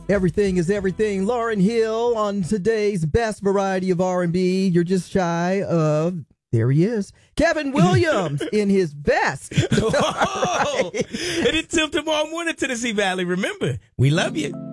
Everything is everything. Lauryn Hill on today's best variety of R&B. You're just shy of, there he is, Kevin Williams in his best. Oh, and until tomorrow morning, Tennessee Valley, remember, we love you.